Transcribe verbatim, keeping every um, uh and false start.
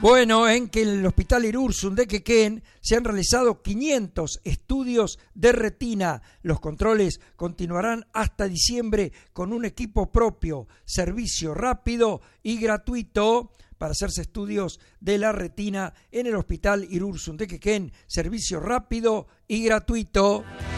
Bueno, en que en el Hospital Irurzun de Quequén se han realizado quinientos estudios de retina. Los controles continuarán hasta diciembre con un equipo propio, servicio rápido y gratuito para hacerse estudios de la retina en el Hospital Irurzun de Quequén, servicio rápido y gratuito.